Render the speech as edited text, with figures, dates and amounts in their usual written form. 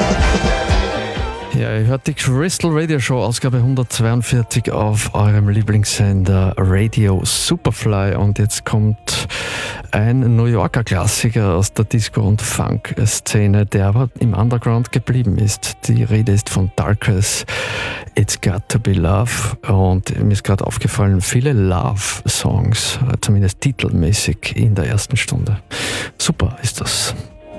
Ja, ihr hört die Crystal Radio Show, Ausgabe 142 auf eurem Lieblingssender Radio Superfly. Und jetzt kommt ein New Yorker Klassiker aus der Disco- und Funk-Szene, der aber im Underground geblieben ist. Die Rede ist von Darkness, It's Got to Be Love. Und mir ist gerade aufgefallen, viele Love-Songs, zumindest titelmäßig in der ersten Stunde. Super ist das.